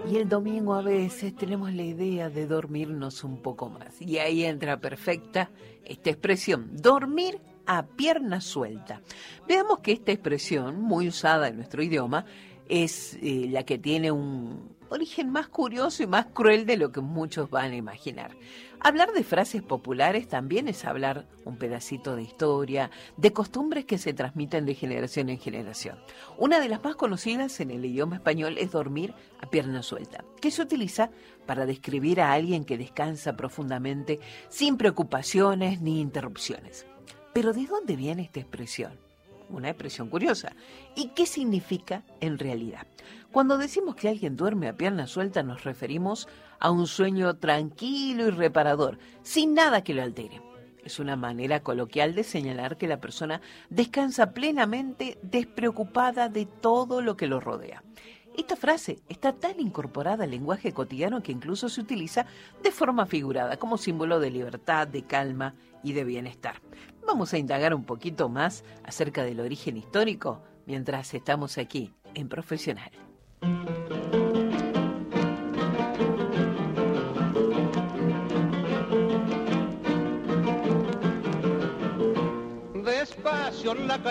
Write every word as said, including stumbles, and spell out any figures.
Y el domingo a veces tenemos la idea de dormirnos un poco más. Y ahí entra perfecta esta expresión, dormir a pierna suelta. Veamos que esta expresión, muy usada en nuestro idioma, es eh, la que tiene un origen más curioso y más cruel de lo que muchos van a imaginar. Hablar de frases populares también es hablar un pedacito de historia, de costumbres que se transmiten de generación en generación. Una de las más conocidas en el idioma español es dormir a pierna suelta, que se utiliza para describir a alguien que descansa profundamente sin preocupaciones ni interrupciones. Pero ¿de dónde viene esta expresión? Una expresión curiosa. ¿Y qué significa en realidad? Cuando decimos que alguien duerme a pierna suelta nos referimos a un sueño tranquilo y reparador, sin nada que lo altere. Es una manera coloquial de señalar que la persona descansa plenamente, despreocupada de todo lo que lo rodea. Esta frase está tan incorporada al lenguaje cotidiano que incluso se utiliza de forma figurada, como símbolo de libertad, de calma y de bienestar. Vamos a indagar un poquito más acerca del origen histórico mientras estamos aquí en Profesional. Despacio la